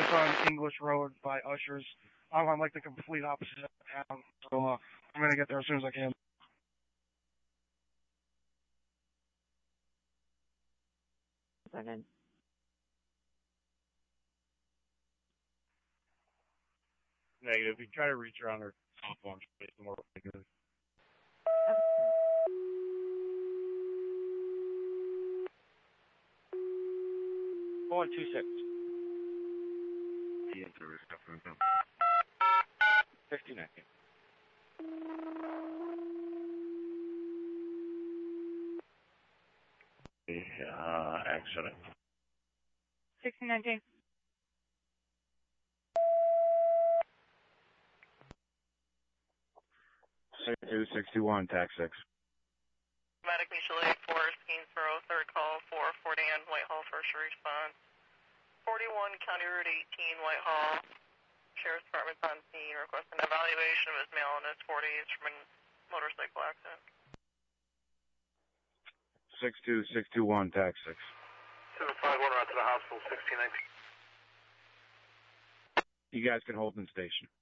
on English Road by Ushers. I'm like the complete opposite of town, so I'm gonna get there as soon as I can. Second. Negative. You try to reach her on her cell phone. She's more negative. 426. 59. Accident. 1619. 6261, tax 6. Medic Mutual Aid for Skeensboro, third call for Fort Ann, Whitehall, first response. 41 County Route 18, Whitehall. Sheriff's Department's on scene, requesting evaluation of his male in his 40s from a motorcycle accident. 62621, tax 6. 751 out to the hospital, 1619. You guys can hold in station.